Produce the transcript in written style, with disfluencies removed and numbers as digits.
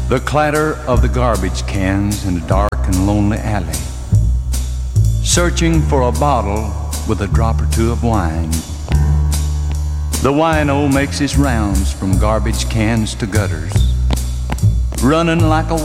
The clatter of the garbage cans in a dark and lonely alley, searching for a bottle with a drop or two of wine. The wino makes his rounds from garbage cans to gutters, running like a